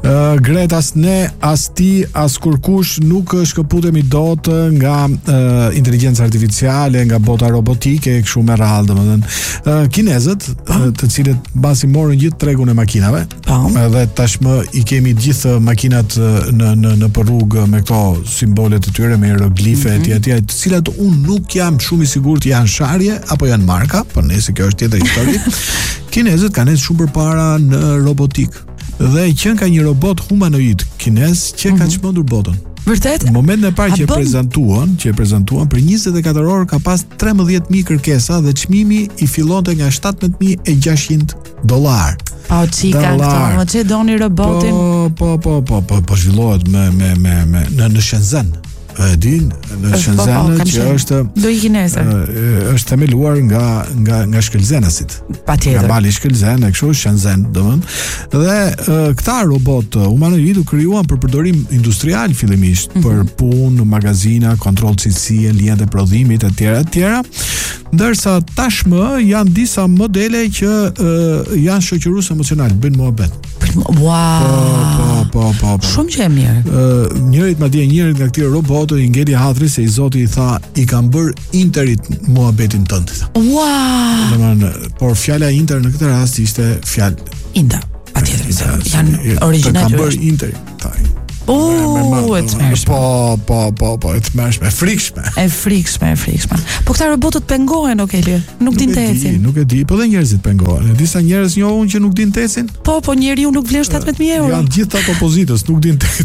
Gret, as ne, as ti, as kurkush nuk shkëputemi dot nga inteligjenca artificiale, nga bota robotike, kështu me radhë, domethënë. Kinezët, të cilët mbasi morën gjithë tregun e makinave, edhe tashmë i kemi gjithë makinat në rrugë me këto simbolet e tyre, me hieroglife etj, të cilat unë nuk jam shumë i sigurt janë sharje apo janë marka, por nëse kjo është tjetër histori. Kinezët kanë ecë shumë përpara në robotik dhe që ka një robot humanoid kinez që ka çmendur botën. Vërtet? Në momentin e parë që e prezantuan për 24 orë ka pas 13.000 kërkesa dhe çmimi i fillonte nga $17.600. Po çika këto, më që doni robotin? Po zhvillohet në Shenzhen. E din në Shenzhen që është do i kinesër. Është themeluar nga shkëlzenasit. Patjetër. Nga mali shkëlzen, kështu Shenzhen, domethënë. Dhe këta robot humanoid u krijuan për përdorim industrial fillimisht, për punë, magazina, kontroll cilësie, linjat e prodhimit etj. Ndërsa tashmë janë disa modele që janë shoqërues emocional, bëjnë muhabet. Wow. Po. Shumë që e mirë. Njërit nga këtyre robotët i ngeli hatri se i Zoti i tha i kam bër interit muhabetin tënd. Wow. Domethënë, por fjala inter në këtë rast ishte fjalë inter. Patjetër, janë origjinale. Kam bër interit. E të mërshme. Po, e të mërshme, e frikshme. Po këta robotët pengohen, Okeli, nuk din të ecin. Nuk e di, po dhe njerëzit pengohen. Disa njerëz njohun që nuk din të ecin. Po njeriu nuk vlen 17.000 euro. Janë gjithë ato opozitës, nuk din të ecin.